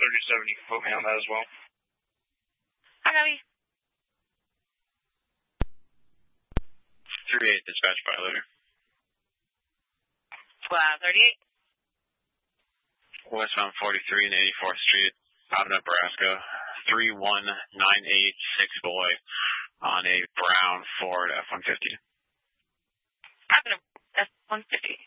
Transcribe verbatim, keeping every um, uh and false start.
thirty-seven, you can put me on that as well. Hi, Gabby. three eight, dispatch violator. Flat thirty-eight. Westbound forty-three and eighty-fourth Street, out of Nebraska. three one nine eight six boy on a brown Ford F one fifty. I'm going to F one fifty.